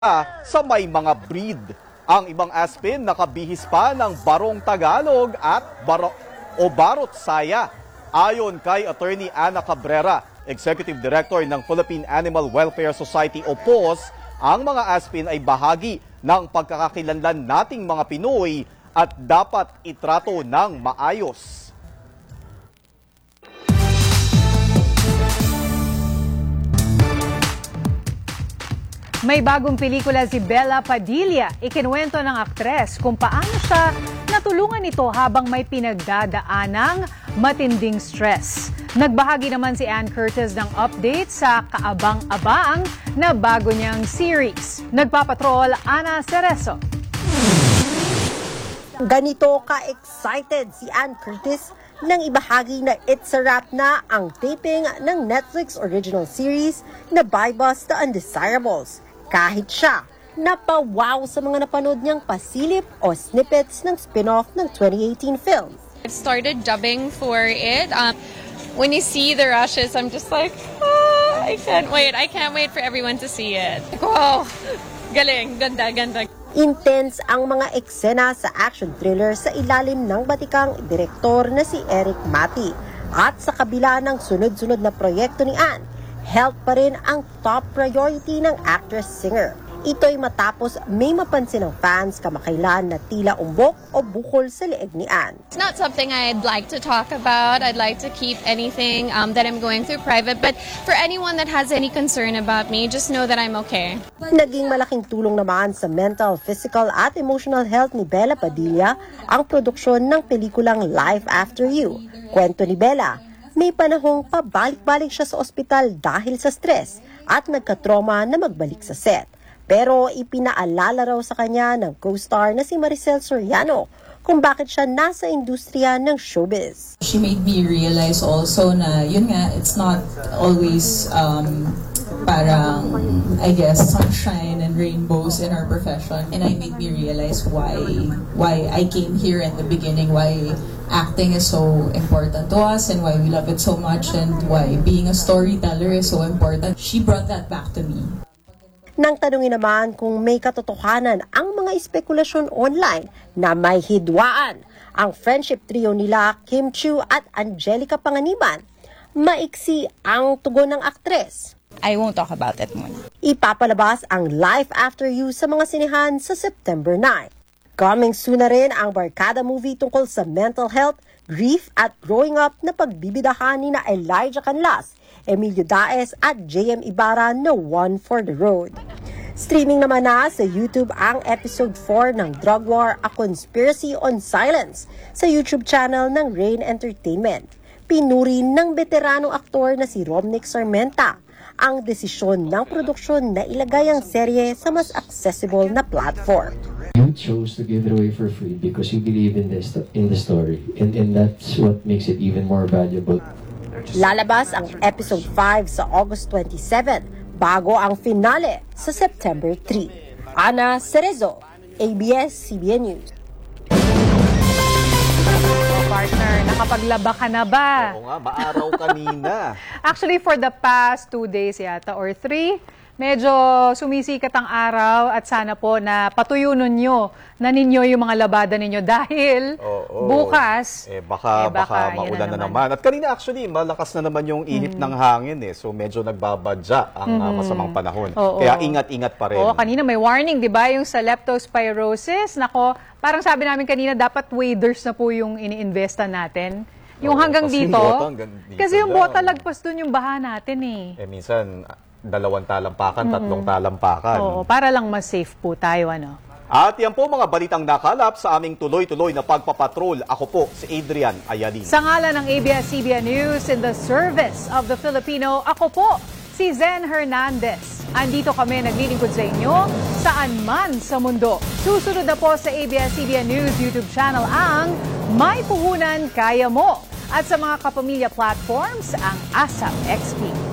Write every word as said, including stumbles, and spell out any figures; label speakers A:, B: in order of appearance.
A: sa may mga breed. Ang ibang aspin nakabihis pa ng barong Tagalog at baro o barot saya. Ayon kay Attorney Ana Cabrera, Executive Director ng Philippine Animal Welfare Society o P O S, ang mga aspin ay bahagi ng pagkakakilanlan nating mga Pinoy at dapat itrato ng maayos.
B: May bagong pelikula si Bella Padilla. Ikinuwento ng aktres kung paano siya natulungan ito habang may pinagdadaanang matinding stress. Nagbahagi naman si Ann Curtis ng update sa kaabang-abang na bago niyang series. Nagpapatrol, Ana Cerezo.
C: Ganito ka-excited si Ann Curtis nang ibahagi na it's a wrap na ang taping ng Netflix original series na Buy Bus The Undesirables. Kahit siya, napawaw sa mga napanood niyang pasilip o snippets ng spin-off ng twenty eighteen film.
D: I've started dubbing for it. Um, when you see the rushes, I'm just like, ah, I can't wait. I can't wait for everyone to see it. Wow, galing, ganda, ganda.
C: Intense ang mga eksena sa action thriller sa ilalim ng batikang direktor na si Eric Mati. At sa kabila ng sunod-sunod na proyekto ni Ann, health pa rin ang top priority ng actress-singer. Ito'y matapos may mapansin ng fans kamakailan na tila umbok o bukol sa leeg ni Ann.
D: It's not something I'd like to talk about. I'd like to keep anything um, that I'm going through private. But for anyone that has any concern about me, just know that I'm okay.
C: Naging malaking tulong naman sa mental, physical at emotional health ni Bella Padilla ang produksyon ng pelikulang Life After You. Kwento ni Bella, may panahong pabalik-balik siya sa ospital dahil sa stress at nagkatrauma na magbalik sa set. Pero ipinaalala raw sa kanya ng co-star na si Maricel Soriano kung bakit siya nasa industriya ng showbiz.
E: She made me realize also na yun nga, it's not always um, parang, I guess, sunshine and rainbows in our profession. And I made me realize why why I came here in the beginning, why acting is so important to us and why we love it so much and why being a storyteller is so important. She brought that back to me.
C: Nang tanungin naman kung may katotohanan ang mga espekulasyon online na may hidwaan ang friendship trio nila Kim Chiu at Angelica Panganiban, maiksi ang tugon ng aktres.
F: I won't talk about it muna.
C: Ipapalabas ang Life After You sa mga sinehan sa September nine. Coming soon na rin ang barkada movie tungkol sa mental health, grief at growing up na pagbibidahan ni na Elijah Canlas, Emilio Daes at J M Ibarra na One for the Road. Streaming naman na sa YouTube ang episode four ng Drug War, A Conspiracy on Silence sa YouTube channel ng Rain Entertainment. Pinuri ng veteranong aktor na si Romnick Sarmenta ang desisyon ng produksyon na ilagay ang serye sa mas accessible na platform.
G: You chose to give it away for free because you believe in this in the story, and, and that's what makes it even more valuable.
C: Lalabas ang episode five sa August twenty-seven bago ang finale sa September three. Ana Cerezo, A B S C B N News.
B: Partner, nakapaglaba ka na ba?
A: Oo nga, maaraw kanina.
B: Actually, for the past two days yata or three, medyo sumisikat ang araw at sana po na patuyunan nyo na ninyo yung mga labada ninyo dahil
A: Oo.
B: bukas,
A: Eh baka,
B: eh, baka
A: baka
B: yan
A: maulan
B: na
A: na naman. At kanina actually, malakas na naman yung init ng hangin eh. So medyo nagbabadya ang uh, masamang panahon.
B: Oo.
A: Kaya ingat-ingat pa rin.
B: Oo, kanina may warning, di ba? Yung sa leptospirosis, nako, parang sabi namin kanina, dapat waders na po yung ini-investa natin. Yung
A: Oo,
B: hanggang
A: kasi yung
B: dito,
A: bota hanggang dito
B: kasi yung
A: lang.
B: bota lagpas dun yung baha natin eh.
A: Eh minsan, dalawang talampakan, tatlong talampakan.
B: Oo, para lang mas safe po tayo, ano.
A: At yan po mga balitang nakalap sa aming tuloy-tuloy na pagpapatrol. Ako po si Adrian Ayalin.
B: Sa ngalan ng A B S C B N News in the service of the Filipino, ako po si Zen Hernandez. Andito kami naglilingkod sa inyo saan man sa mundo. Susunod na po sa A B S C B N News YouTube channel ang May Puhunan Kaya Mo. At sa mga kapamilya platforms, ang ASAP X P.